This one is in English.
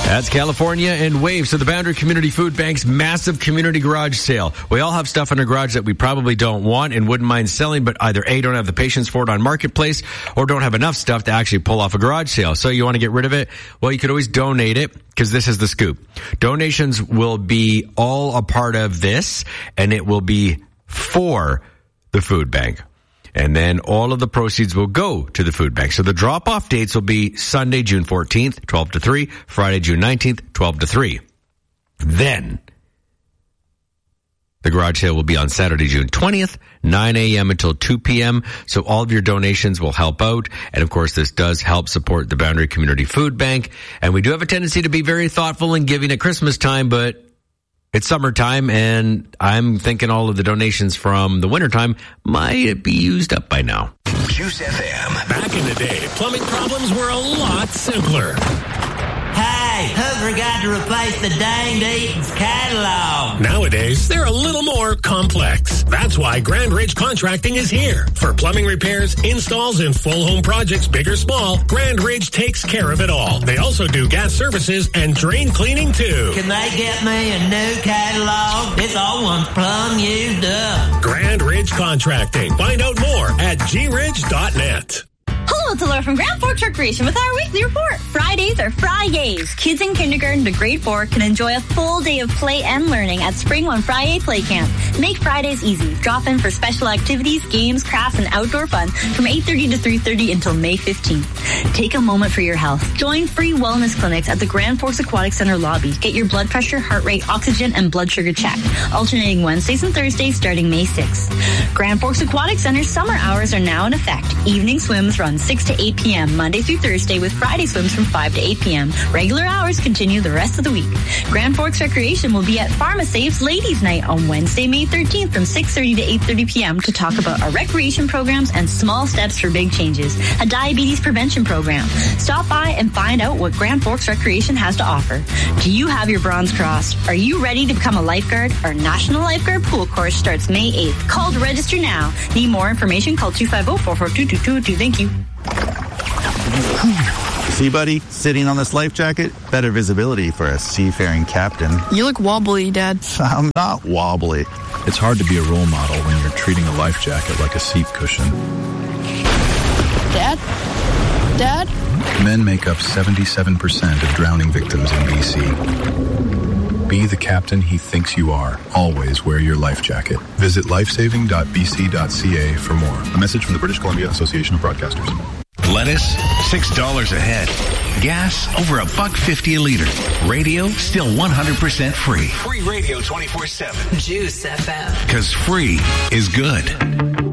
That's California and Wave. So the Boundary Community Food Bank's massive community garage sale. We all have stuff in our garage that we probably don't want and wouldn't mind selling, but either A, don't have the patience for it on Marketplace, or don't have enough stuff to actually pull off a garage sale. So you want to get rid of it? Well, you could always donate it, because this is the scoop. Donations will be all a part of this, and it will be for the food bank. And then all of the proceeds will go to the food bank. So the drop-off dates will be Sunday, June 14th, 12 to 3, Friday, June 19th, 12 to 3. Then the garage sale will be on Saturday, June 20th, 9 a.m. until 2 p.m. So all of your donations will help out. And of course, this does help support the Boundary Community Food Bank. And we do have a tendency to be very thoughtful in giving at Christmas time, but it's summertime, and I'm thinking all of the donations from the wintertime might be used up by now. Juice FM. Back in the day, plumbing problems were a lot simpler. Hey, who forgot to replace the danged Eaton's catalog? Nowadays, they're a little more complex. That's why Grand Ridge Contracting is here. For plumbing repairs, installs, and full home projects, big or small, Grand Ridge takes care of it all. They also do gas services and drain cleaning, too. Can they get me a new catalog? This old one's plumb used up. Grand Ridge Contracting. Find out more at gridge.net. Hello, it's Laura from Grand Forks Recreation with our weekly report. Fridays are Fri-Yays. Kids in kindergarten to grade 4 can enjoy a full day of play and learning at Spring One Fri-Yay Play Camp. Make Fridays easy. Drop in for special activities, games, crafts, and outdoor fun from 8:30 to 3:30 until May 15th. Take a moment for your health. Join free wellness clinics at the Grand Forks Aquatic Center lobby. Get your blood pressure, heart rate, oxygen, and blood sugar checked. Alternating Wednesdays and Thursdays starting May 6th. Grand Forks Aquatic Center's summer hours are now in effect. Evening swims run 6 to 8 p.m. Monday through Thursday, with Friday swims from 5 to 8 p.m. Regular hours continue the rest of the week. Grand Forks Recreation will be at PharmaSafe's Ladies Night on Wednesday, May 13th from 6:30 to 8:30 p.m. to talk about our recreation programs and small steps for big changes, a diabetes prevention program. Stop by and find out what Grand Forks Recreation has to offer. Do you have your bronze crossed? Are you ready to become a lifeguard? Our National Lifeguard Pool course starts May 8th. Call to register now. Need more information? Call 250-442-2222. Thank you. See, buddy, sitting on this life jacket, better visibility for a seafaring captain. You look wobbly, Dad. I'm not wobbly. It's hard to be a role model when you're treating a life jacket like a seat cushion. Dad? Dad? Men make up 77% of drowning victims in BC. Be the captain he thinks you are. Always wear your life jacket. Visit lifesaving.bc.ca for more. A message from the British Columbia Association of Broadcasters. Lettuce, $6 a head. Gas, over $1.50 a liter. Radio, still 100% free. Free radio 24/7. Juice FM. Because free is good.